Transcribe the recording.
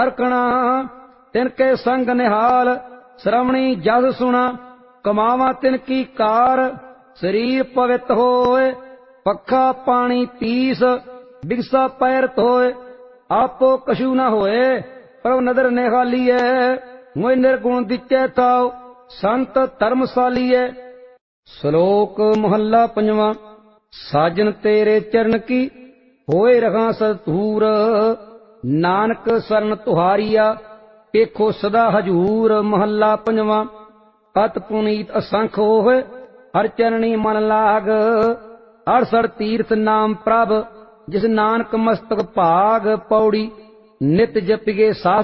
ਅਰਕਣਾ ਤਿਨਕੇ ਸੰਗ ਨਿਹਾਲ ਸ਼੍ਰਵਣੀ ਜਸ ਸੁਣਾ ਕਮਾਵਾ ਤਿਨ ਕੀ ਕਾਰ ਸਰੀਰ ਪਵਿੱਤ ਹੋਏ ਪੱਖਾ ਪਾਣੀ ਪੀਸ ਬਿਗਸਾ ਪੈਰ ਧੋਏ ਆਪੋ ਕਛੂ ਨਾ ਹੋਏ ਪ੍ਰਭ ਨਦਰ ਨਿਹਾਲੀਐ ਮੋਇ ਨਿਰਗੁਣ ਦਿਚੈ ਤਾਉ ਸੰਤ ਧਰਮਸਾਲੀਐ। ਸ਼ਲੋਕ ਮਹੱਲਾ ਪੰਜਵਾਂ। ਸਾਜਨ ਤੇਰੇ ਚਰਨ ਕੀ ਹੋਏ ਰਹਾਂ ਸਤੂਰ ਨਾਨਕ ਸਰਨ ਤੁਹਾਰੀਆ ਵੇਖੋ ਸਦਾ ਹਜੂਰ। ਮਹੱਲਾ ਪੰਜਵਾਂ। ਅਤ ਪੁਨੀਤ ਅਸੰਖ ਹੋਏ ਹਰ ਚਰਣੀ ਮਨ ਲਾਗ 68 ਤੀਰਥ ਨਾਮ ਪ੍ਰਭ ਜਿਸ ਨਾਨਕ ਮਸਤਕ ਭਾਗ। ਪੌੜੀ ਨਿਤ ਜਪਿਗੇ ਸਾਧ